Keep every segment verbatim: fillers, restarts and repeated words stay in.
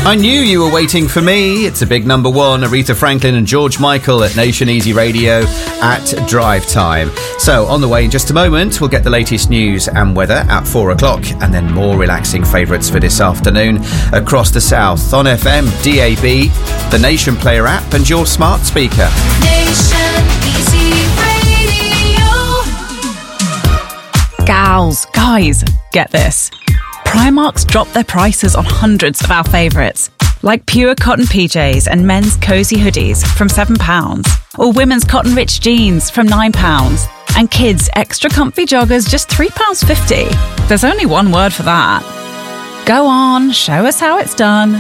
I knew you were waiting for me. It's a big number one. Aretha Franklin and George Michael at Nation Easy Radio at drive time. So on the way in just a moment, we'll get the latest news and weather at four o'clock, and then more relaxing favourites for this afternoon across the south on F M, D A B, the Nation Player app and your smart speaker. Nation Easy Radio. Gals, guys, get this. Primark's dropped their prices on hundreds of our favourites, like pure cotton P Js and men's cosy hoodies from seven pounds, or women's cotton rich jeans from nine pounds, and kids' extra comfy joggers just three pounds fifty. There's only one word for that. Go on, show us how it's done.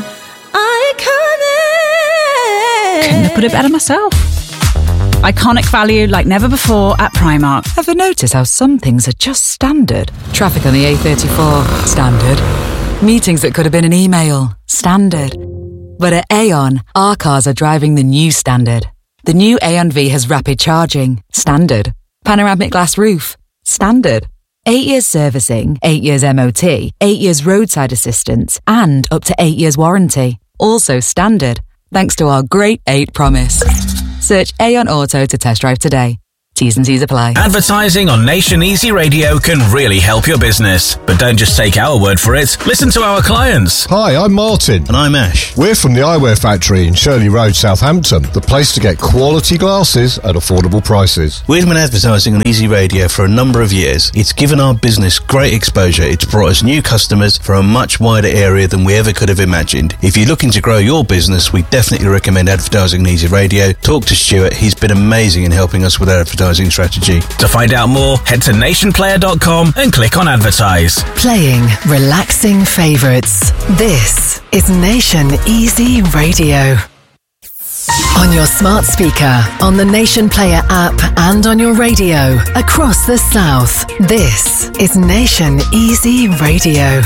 Iconic! Couldn't have put it better myself. Iconic value like never before at Primark. Ever notice how some things are just standard? Traffic on the A thirty-four, standard. Meetings that could have been an email, standard. But at Aon, our cars are driving the new standard. The new Aon V has rapid charging, standard. Panoramic glass roof, standard. Eight years servicing, eight years M O T, eight years roadside assistance, and up to eight years warranty. Also standard, thanks to our Great eight promise. Search Aon Auto to test drive today. T's and C's apply. Advertising on Nation Easy Radio can really help your business. But don't just take our word for it. Listen to our clients. Hi, I'm Martin. And I'm Ash. We're from the Eyewear Factory in Shirley Road, Southampton. The place to get quality glasses at affordable prices. We've been advertising on Easy Radio for a number of years. It's given our business great exposure. It's brought us new customers for a much wider area than we ever could have imagined. If you're looking to grow your business, we definitely recommend advertising on Easy Radio. Talk to Stuart. He's been amazing in helping us with our advertising strategy. To find out more, head to nation player dot com and click on advertise. Playing relaxing favourites. This is Nation Easy Radio. On your smart speaker, on the Nation Player app and on your radio across the south. This is Nation Easy Radio.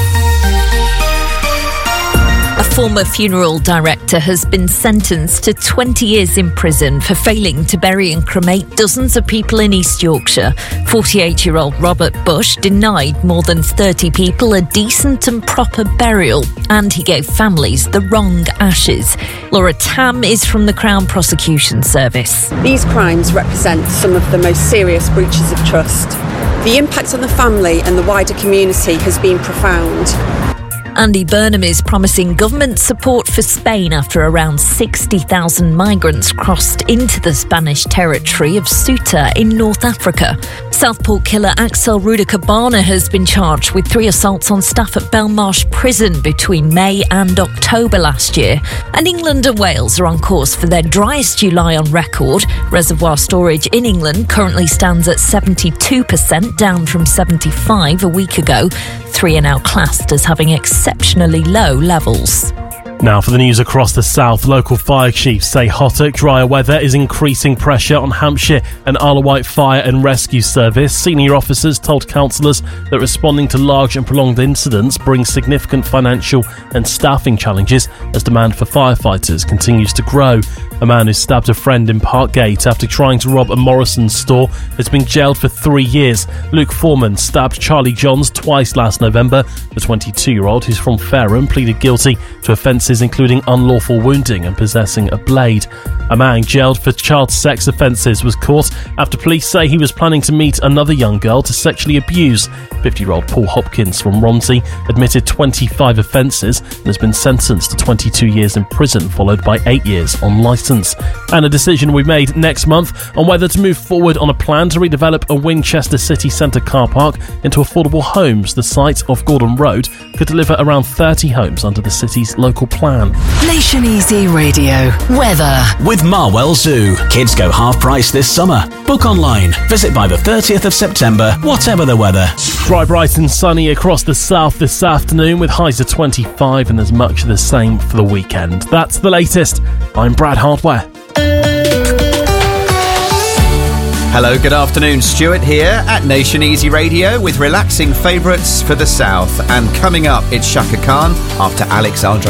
A former funeral director has been sentenced to twenty years in prison for failing to bury and cremate dozens of people in East Yorkshire. forty-eight-year-old Robert Bush denied more than thirty people a decent and proper burial, and he gave families the wrong ashes. Laura Tam is from the Crown Prosecution Service. These crimes represent some of the most serious breaches of trust. The impact on the family and the wider community has been profound. Andy Burnham is promising government support for Spain after around sixty thousand migrants crossed into the Spanish territory of Ceuta in North Africa. Southport killer Axel Rudakabana has been charged with three assaults on staff at Belmarsh Prison between May and October last year. And England and Wales are on course for their driest July on record. Reservoir storage in England currently stands at seventy-two percent, down from seventy-five a week ago. Three are now classed as having exceptionally low levels. Now for the news across the south. Local fire chiefs say hotter, drier weather is increasing pressure on Hampshire and Isle of Wight Fire and Rescue Service. Senior officers told councillors that responding to large and prolonged incidents brings significant financial and staffing challenges as demand for firefighters continues to grow. A man who stabbed a friend in Parkgate after trying to rob a Morrison's store has been jailed for three years. Luke Foreman stabbed Charlie Johns twice last November. The twenty-two-year-old, who's from Fareham, pleaded guilty to offences including unlawful wounding and possessing a blade. A man jailed for child sex offences was caught after police say he was planning to meet another young girl to sexually abuse. fifty-year-old Paul Hopkins from Romsey admitted twenty-five offences and has been sentenced to twenty-two years in prison, followed by eight years on licence. And a decision we made next month on whether to move forward on a plan to redevelop a Winchester city centre car park into affordable homes. The site of Gordon Road could deliver around thirty homes under the city's local plan. Nation Easy Radio. Weather. With Marwell Zoo. Kids go half price this summer. Book online. Visit by the thirtieth of September, whatever the weather. Dry, bright and sunny across the south this afternoon with highs of twenty-five, and there's much of the same for the weekend. That's the latest. I'm Brad Hardware. Hello, good afternoon. Stuart here at Nation Easy Radio with relaxing favourites for the south. And coming up, it's Shaka Khan after Alex Andre.